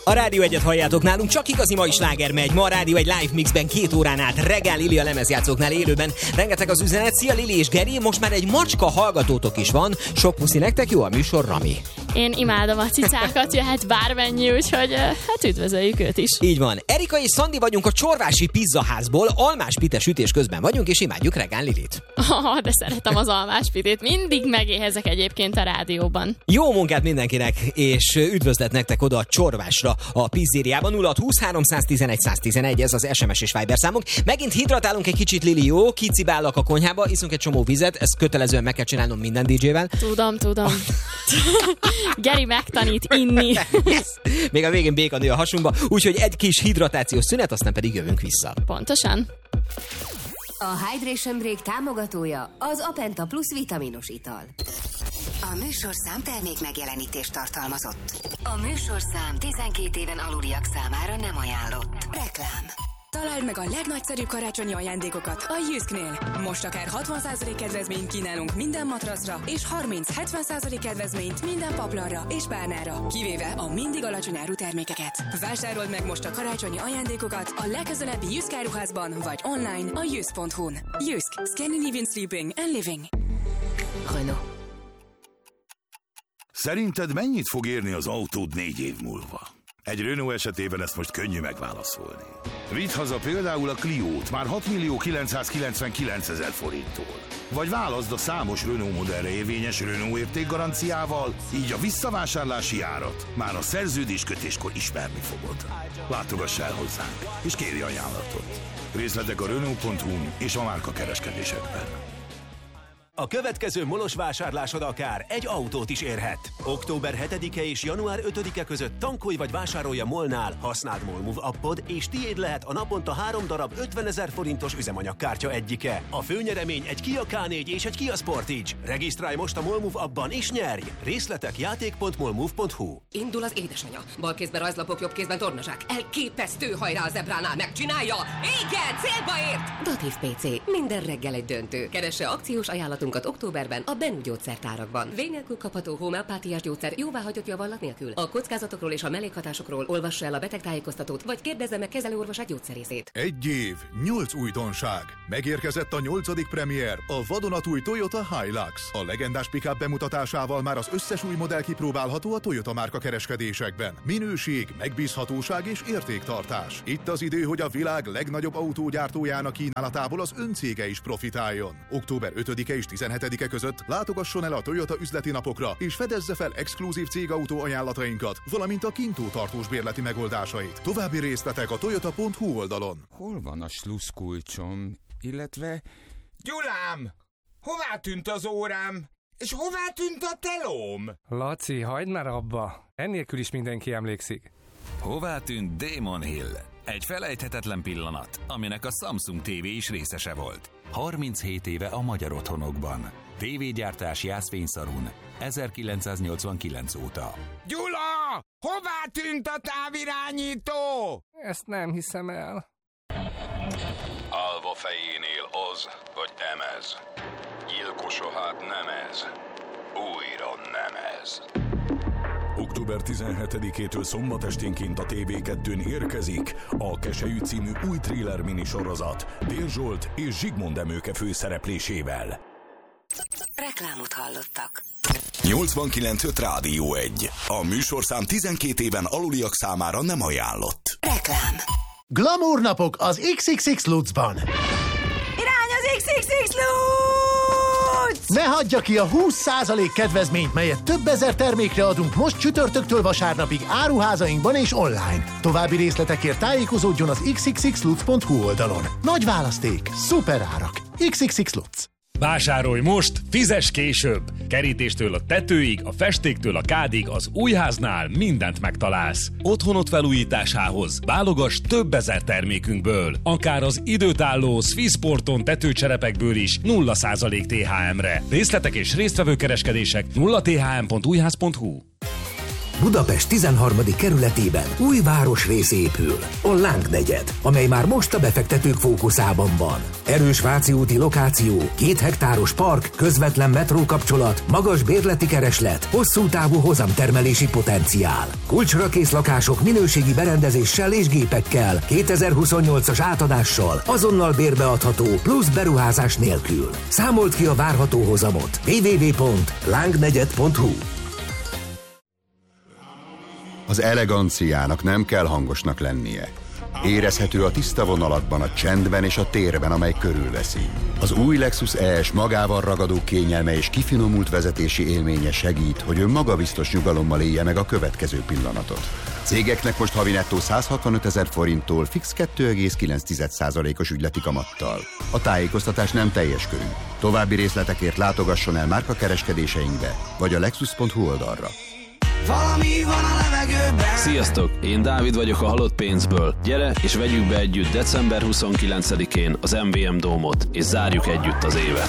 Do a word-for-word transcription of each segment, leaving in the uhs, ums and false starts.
A Rádió egyet halljátok nálunk, csak igazi mai sláger megy. Ma a Rádió egy live mixben két órán át Regál Lili a lemezjátszóknál élőben. Rengeteg az üzenet. Szia Lili és Geri, most már egy macska hallgatótok is van. Sok puszi nektek, jó a műsor, Rami. Én imádom a cicákat, jöhet bármennyi, úgyhogy hát üdvözöljük őt is. Így van. Erika és Szandi vagyunk a Csorvási pizzaházból. Almás pite sütés közben vagyunk, és imádjuk Regál Lilit. Oh, de szeretem az almás pitét. Mindig megéhezek egyébként a rádióban. Jó munkát mindenkinek, és üdvözlet nektek oda a Csorvásra a pizzériában. nulla hat húsz háromszáztizenegy száztizenegy, ez az es em es és Viber számunk. Megint hidratálunk egy kicsit, Lili, jó? Kicibálok a konyhába, iszunk egy csomó vizet, ezt kötelezően meg kell csinálnom minden dé dzsével. Tudom, tudom. Geri megtanít inni. Yes. Még a végén béka nő a hasunkba, úgyhogy egy kis hidratációs szünet, aztán pedig jövünk vissza. Pontosan. A Hydration Break támogatója az Apenta Plus vitaminos ital. A műsorszám termék megjelenítést tartalmazott. A műsorszám tizenkét éven aluliak számára nem ajánlott. Reklám. Találd meg a legnagyszerűbb karácsonyi ajándékokat a Jysknél. Most akár hatvan százalék kedvezményt kínálunk minden matracra, és harminc-hetven százalék kedvezményt minden paplanra és párnára, kivéve a mindig alacsony áru termékeket. Vásárold meg most a karácsonyi ajándékokat a legközelebbi Jysk áruházban, vagy online a jysk pont hu-n. Jysk. Scandinavian Sleeping and Living. Renault. Szerinted mennyit fog érni az autód négy év múlva? Egy Renault esetében ezt most könnyű megválaszolni. Vidd haza például a Cliót már hat millió kilencszázkilencvenkilencezer forinttól. Vagy válaszd a számos Renault modellre érvényes Renault értékgaranciával, így a visszavásárlási árat már a szerződéskötéskor ismerni fogod. Látogass el hozzánk, és kérj ajánlatot. Részletek a Renault pont hu-n és a márka kereskedésekben. A következő molos vásárlásod akár egy autót is érhet. október hetedike és január ötödike között tankolj vagy vásárolj a MOL-nál, használd MOLMove appod, és tiéd lehet a naponta három darab ötvenezer forintos üzemanyagkártya egyike. A főnyeremény egy Kia ká négy és egy Kia Sportage. Regisztrálj most a MOLMove appban és nyerj! Részletek játék pont molmove pont hu. Indul az édesanyja. Bal kézben rajzlapok, jobb kézben tornazsák. Elképesztő, hajrá a zebránál, megcsinálja! Igen, célba ért! Datív pé cé. Minden reggel egy döntő. Keresse akciós ajánlatunkat októberben a Bennu gyógyszertárakban. Vény nélkül kapható homeopátiás gyógyszer jóváhagyott javallat nélkül. A kockázatokról és a mellékhatásokról olvassa el a betegtájékoztatót, vagy kérdezze meg kezelőorvosát gyógyszerészét. Egy év, nyolc újdonság. Megérkezett a nyolcadik premier, a vadonatúj Toyota Hilux. A legendás pick-up bemutatásával már az összes új modell kipróbálható a Toyota márka kereskedésekben. Minőség, megbízhatóság és értéktartás. Itt az idő, hogy a világ legnagyobb autógyártójának kínálatából az öncége is profitáljon. október ötödike és tizenhetedike között látogasson el a Toyota üzleti napokra, és fedezze fel exkluzív cégautó ajánlatainkat, valamint a kintó tartós bérleti megoldásait. További részletek a toyota pont hu oldalon. Hol van a sluszkulcsom, illetve... Gyulám! Hová tűnt az órám? És hová tűnt a telóm? Laci, hagyd már abba! Ennélkül is mindenki emlékszik. Hová tűnt Demon Hill? Egy felejthetetlen pillanat, aminek a Samsung té vé is részese volt. harminchét éve a magyar otthonokban. Tévégyártás Jászfényszarun, ezerkilencszáznyolcvankilenc óta. Gyula! Hová tűnt a távirányító? Ezt nem hiszem el. Alva fejénél az, vagy emez. Gyilkosa hát nem ez. Újra nem ez. október tizenhetedikétől szombat esténként a té vé kettőn érkezik a Keselyű című új thriller minisorozat Dél Zsolt és Zsigmond Emőke főszereplésével. Reklámot hallottak. nyolcvankilenc öt Rádió egy. A műsorszám tizenkét éven aluliak számára nem ajánlott. Reklám. Glamour napok az iksz iksz iksz Lutzban. Irány az iksz iksz iksz Lutz! Ne hagyja ki a húsz százalék kedvezményt, melyet több ezer termékre adunk most csütörtöktől vasárnapig áruházainkban és online. További részletekért tájékozódjon az iksz iksz iksz lutz pont hu oldalon. Nagy választék, szuper árak. iksz iksz iksz Lutz. Vásárolj most, fizess később! Kerítéstől a tetőig, a festéktől a kádig az újháznál mindent megtalálsz. Otthonot felújításához válogass több ezer termékünkből. Akár az időtálló Swissporton tetőcserepekből is nulla százalék té há emre. Részletek és résztvevő kereskedések nulla t h m pont újház pont hu. Budapest tizenharmadik kerületében új városrész épül, a Láng negyed, amely már most a befektetők fókuszában van. Erős Váci úti lokáció, két hektáros park, közvetlen metró kapcsolat, magas bérleti kereslet, hosszú távú hozamtermelési potenciál. Kulcsra kész lakások minőségi berendezéssel és gépekkel, kétezer-huszonnyolcas átadással, azonnal bérbeadható, plusz beruházás nélkül. Számolt ki a várható hozamot. double-u double-u double-u pont lángnegyed pont hu. Az eleganciának nem kell hangosnak lennie. Érezhető a tiszta vonalakban, a csendben és a térben, amely körülveszi. Az új Lexus E S magával ragadó kényelme és kifinomult vezetési élménye segít, hogy ön magabiztos nyugalommal élje meg a következő pillanatot. Cégeknek most havi nettó száz hatvanötezer forinttól fix kettő egész kilenc százalékos ügyleti kamattal. A tájékoztatás nem teljes körű. További részletekért látogasson el márkakereskedéseinkbe, vagy a lexus pont hu oldalra. Valami van a levegőben. Sziasztok, én Dávid vagyok a Halott pénzből. Gyere és vegyük be együtt december huszonkilencedikén az em vé em Dómot, és zárjuk együtt az évet.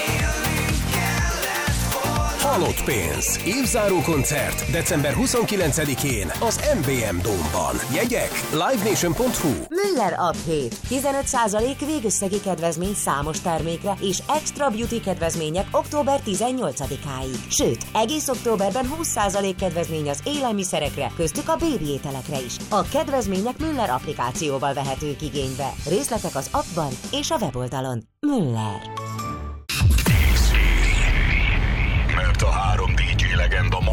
Halott pénz. Évzáró koncert december huszonkilencedikén az em vé em Dómban. Jegyek live nation pont hu. Müller Update. tizenöt százalék végösszegi kedvezmény számos termékre és extra beauty kedvezmények október tizennyolcadikáig. Sőt, egész októberben húsz százalék kedvezmény az élelmiszerekre, köztük a bébi ételekre is. A kedvezmények Müller applikációval vehetők igénybe. Részletek az appban és a weboldalon. Müller. Mert a három dé dzsé legenda